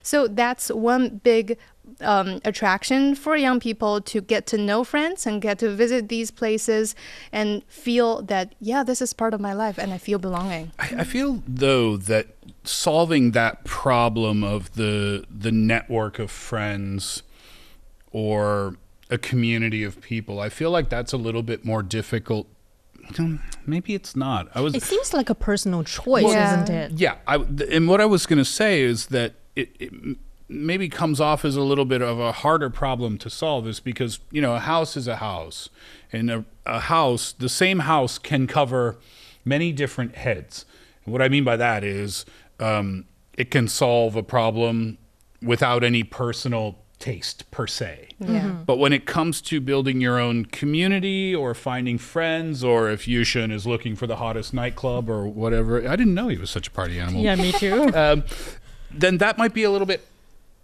So that's one big attraction for young people, to get to know friends and get to visit these places and feel that, yeah, this is part of my life and I feel belonging. I feel, though, that solving that problem of the network of friends or a community of people, I feel like that's a little bit more difficult. Maybe it's not. It seems like a personal choice, isn't it? Yeah. And what I was going to say is that it maybe comes off as a little bit of a harder problem to solve, is because, a house is a house. And a house, the same house, can cover many different heads. And what I mean by that is it can solve a problem without any personal taste per se. But when it comes to building your own community or finding friends, or if Yushin is looking for the hottest nightclub or whatever, I didn't know he was such a party animal. Yeah, me too. Then that might be a little bit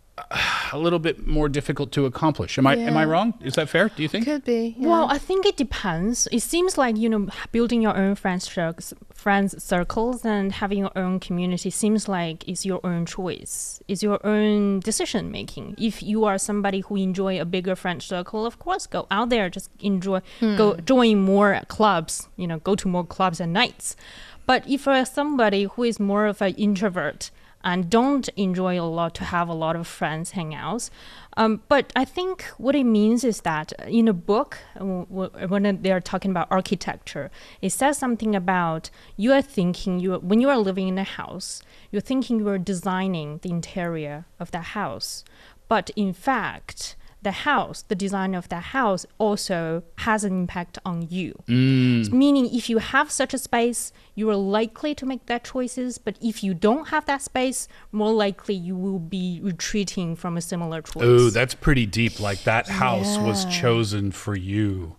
more difficult to accomplish. Am I wrong? Is that fair? Do you think? Could be. Yeah. Well, I think it depends. It seems like, building your own friends circles and having your own community seems like it's your own choice. It's your own decision making. If you are somebody who enjoy a bigger friend circle, of course, go out there, just enjoy, go join more clubs, go to more clubs and nights. But if you're somebody who is more of an introvert and don't enjoy to have a lot of friends hangouts. But I think what it means is that in a book, when they're talking about architecture, it says something about when you are living in a house, you're thinking you are designing the interior of the house. But in fact, the design of the house also has an impact on you. Meaning, if you have such a space, you are likely to make that choices. But if you don't have that space, more likely you will be retreating from a similar choice. Oh, that's pretty deep. Like that house was chosen for you.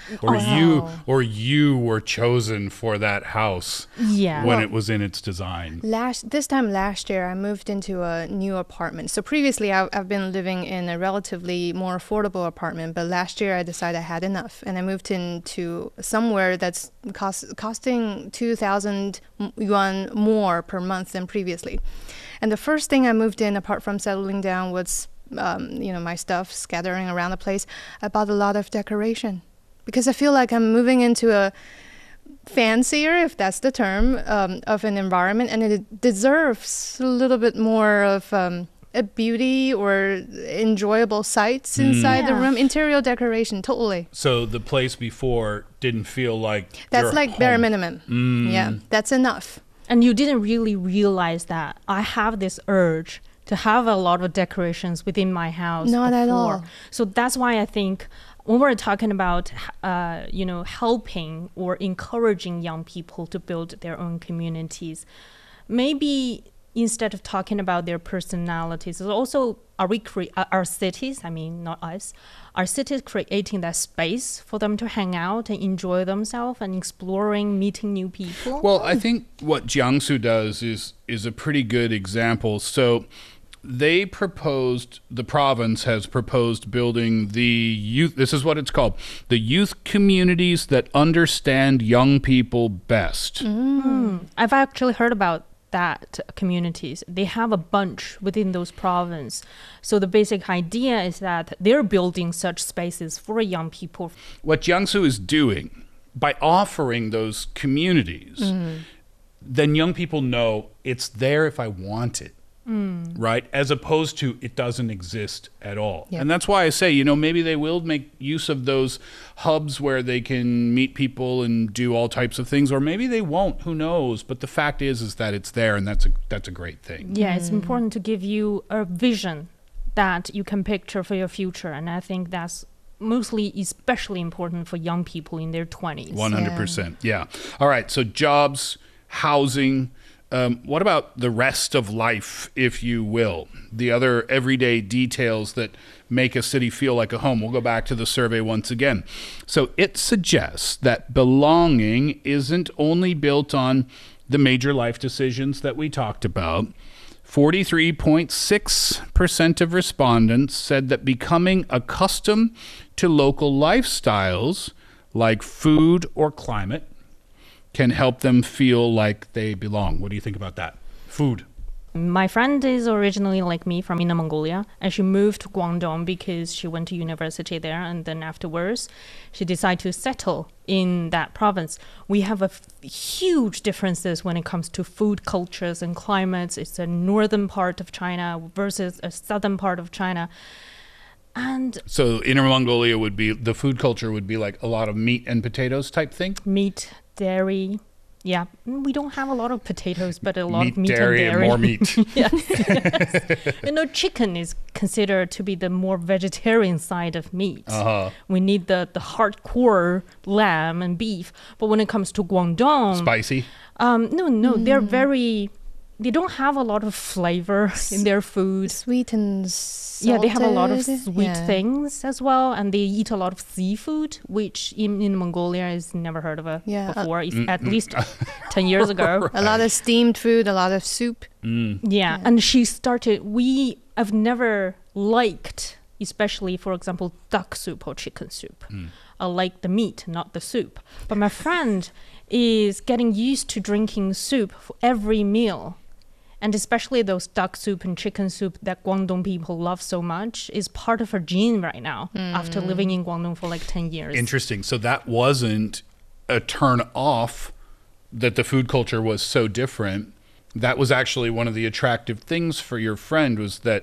Or you were chosen for that house when it was in its design. This time last year, I moved into a new apartment. So previously, I've been living in a relatively more affordable apartment. But last year, I decided I had enough. And I moved into somewhere that's costing 2,000 yuan more per month than previously. And the first thing I moved in, apart from settling down, was my stuff scattering around the place. I bought a lot of decoration. Because I feel like I'm moving into a fancier, if that's the term, of an environment, and it deserves a little bit more of a beauty or enjoyable sights inside the room. Interior decoration, totally. So the place before didn't feel like that's like home. Bare minimum. Yeah, that's enough. And you didn't really realize that I have this urge to have a lot of decorations within my house. Not at all. So that's why I think, when we're talking about, helping or encouraging young people to build their own communities, maybe instead of talking about their personalities, also our cities, not us, our cities creating that space for them to hang out and enjoy themselves and exploring, meeting new people? Well, I think what Jiangsu does is a pretty good example. So the province has proposed building the youth, this is what it's called, the youth communities that understand young people best. I've actually heard about that communities. They have a bunch within those provinces. So the basic idea is that they're building such spaces for young people. What Jiangsu is doing by offering those communities, then young people know it's there if I want it. Right? As opposed to it doesn't exist at all. Yep. And that's why I say, maybe they will make use of those hubs where they can meet people and do all types of things, or maybe they won't, who knows? But the fact is that it's there, and that's a great thing. Yeah, it's important to give you a vision that you can picture for your future. And I think that's especially important for young people in their 20s. 100%. Yeah. All right. So jobs, housing. What about the rest of life, if you will? The other everyday details that make a city feel like a home. We'll go back to the survey once again. So it suggests that belonging isn't only built on the major life decisions that we talked about. 43.6% of respondents said that becoming accustomed to local lifestyles like food or climate can help them feel like they belong. What do you think about that? Food. My friend is originally like me from Inner Mongolia, and she moved to Guangdong because she went to university there, and then afterwards she decided to settle in that province. We have huge differences when it comes to food cultures and climates. It's a northern part of China versus a southern part of China. And So Inner Mongolia would be, the food culture would be like a lot of meat and potatoes type thing? meat, dairy. Yeah, we don't have a lot of potatoes, but a lot of meat dairy, and dairy. more meat. Yes, yes. Chicken is considered to be the more vegetarian side of meat. Uh-huh. We need the hardcore lamb and beef. But when it comes to Guangdong, Spicy. no, they're very. They don't have a lot of flavor in their food. Sweet and salted. Yeah, they have a lot of sweet Yeah. things as well, and they eat a lot of seafood, which in Mongolia is never heard of Yeah, before, at least 10 years ago. A lot of steamed food, a lot of soup. Yeah, and she started. I've never liked, especially for example, duck soup or chicken soup. I like the meat, not the soup. But my friend is getting used to drinking soup for every meal. And especially those duck soup and chicken soup that Guangdong people love so much is part of her gene right now after living in Guangdong for like 10 years. Interesting. So that wasn't a turn off that the food culture was so different. That was actually one of the attractive things for your friend, was that,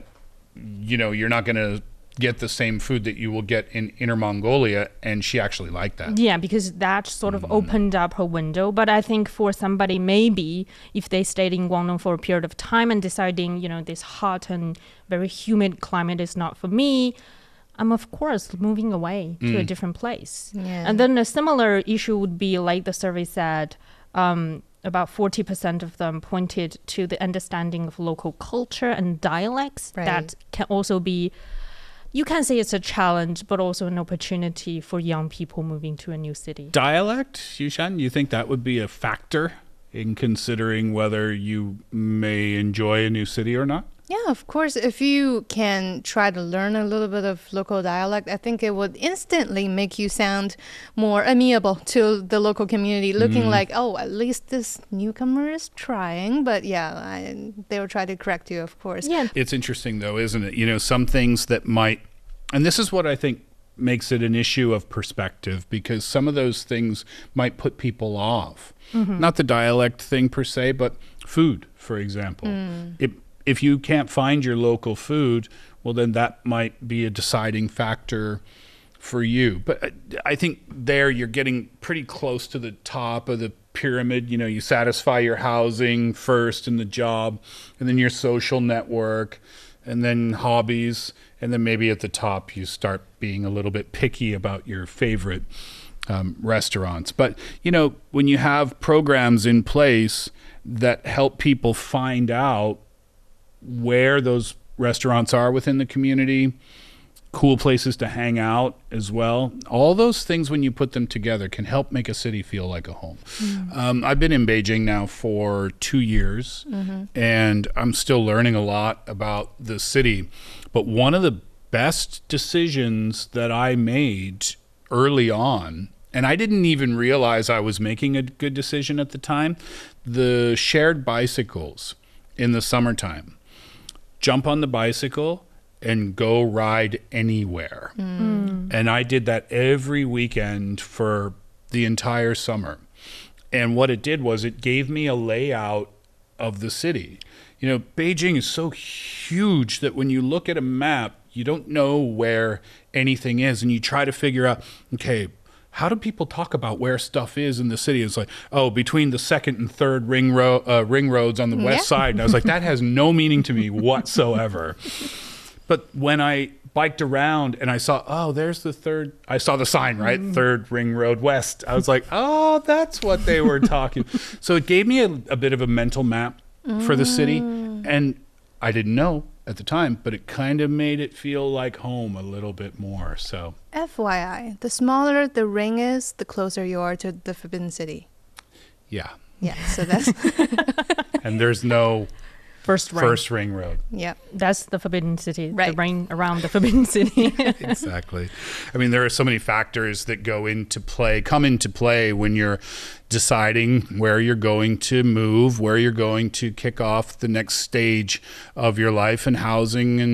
you're not going to get the same food that you will get in Inner Mongolia, and she actually liked that. Yeah, because that sort of opened up her window. But I think for somebody, maybe if they stayed in Guangdong for a period of time and deciding, this hot and very humid climate is not for me, I'm of course moving away to a different place. Yeah. And then a similar issue would be, like the survey said, about 40% of them pointed to the understanding of local culture and dialects. Right. That can also be, you can say it's a challenge, but also an opportunity for young people moving to a new city. Dialect, Yushan, you think that would be a factor in considering whether you may enjoy a new city or not? Yeah, of course. If you can try to learn a little bit of local dialect, I think it would instantly make you sound more amiable to the local community, looking like, oh, at least this newcomer is trying. But yeah, they will try to correct you, of course. Yeah, It's interesting, though, isn't it? Some things that might, and this is what I think makes it an issue of perspective, because some of those things might put people off. Not the dialect thing per se, but food, for example. If you can't find your local food, well, then that might be a deciding factor for you. But I think there you're getting pretty close to the top of the pyramid. You satisfy your housing first and the job, and then your social network, and then hobbies. And then maybe at the top, you start being a little bit picky about your favorite restaurants. But, when you have programs in place that help people find out where those restaurants are within the community, cool places to hang out as well. All those things, when you put them together, can help make a city feel like a home. I've been in Beijing now for 2 years, and I'm still learning a lot about the city. But one of the best decisions that I made early on, and I didn't even realize I was making a good decision at the time, the shared bicycles in the summertime. Jump on the bicycle and go ride anywhere. And I did that every weekend for the entire summer. And what it did was it gave me a layout of the city. Beijing is so huge that when you look at a map, you don't know where anything is. And you try to figure out, okay, how do people talk about where stuff is in the city? It's like, oh, between the second and third ring roads on the west side. And I was like, that has no meaning to me whatsoever. But when I biked around and I saw, oh, there's the third, I saw the sign, right? Third ring road west. I was like, oh, that's what they were talking. So it gave me a bit of a mental map for the city. And I didn't know at the time, but it kind of made it feel like home a little bit more. So FYI, the smaller the ring is, the closer you are to the Forbidden City. yeah. Yeah, so that's... And there's no First ring. First ring road. Yeah. That's the forbidden city. The Right. ring around the forbidden city. Exactly. I mean, there are so many factors that come into play when you're deciding where you're going to move, where you're going to kick off the next stage of your life and housing